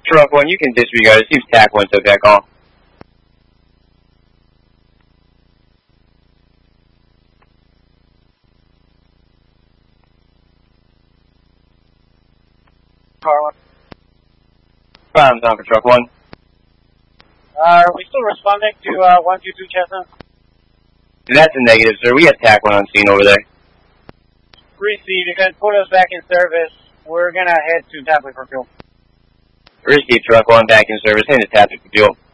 Truck 1, you can disregard it. See if TAC 1 took that call. Carlin. Problems on for Truck 1. Are we still responding to 122 Chestnut? That's a negative, sir. We have TAC 1 on scene over there. Received. You can put us back in service. We're gonna head to Tapley for fuel. Received, Truck 1, back in service. Heading to Tapley for fuel.